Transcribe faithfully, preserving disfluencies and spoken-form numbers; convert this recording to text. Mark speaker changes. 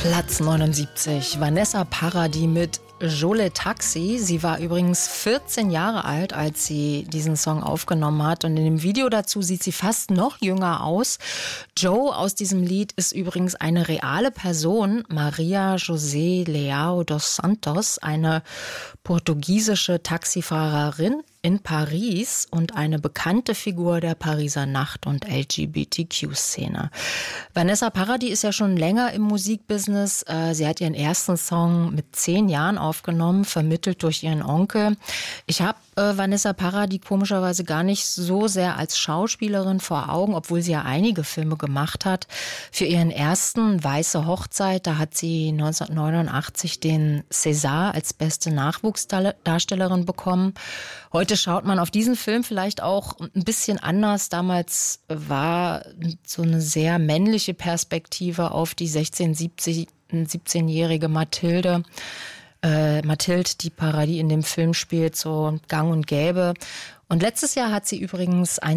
Speaker 1: Platz neunundsiebzig, Vanessa Paradis mit Jole Taxi. Sie war übrigens vierzehn Jahre alt, als sie diesen Song aufgenommen hat. Und in dem Video dazu sieht sie fast noch jünger aus. Joe aus diesem Lied ist übrigens eine reale Person, Maria José Leao dos Santos, eine portugiesische Taxifahrerin in Paris und eine bekannte Figur der Pariser Nacht- und L G B T Q-Szene. Vanessa Paradis ist ja schon länger im Musikbusiness. Sie hat ihren ersten Song mit zehn Jahren aufgenommen, vermittelt durch ihren Onkel. Ich habe äh, Vanessa Paradis komischerweise gar nicht so sehr als Schauspielerin vor Augen, obwohl sie ja einige Filme gemacht hat. Für ihren ersten Weiße Hochzeit, da hat sie neunzehnhundertneunundachtzig den César als beste Nachwuchsdarstellerin bekommen. Heute schaut man auf diesen Film vielleicht auch ein bisschen anders. Damals war so eine sehr männliche Perspektive auf die sechzehn-, siebzehnjährige Mathilde. Äh, Mathilde, die Paradis in dem Film spielt, so gang und gäbe. Und letztes Jahr hat sie übrigens ein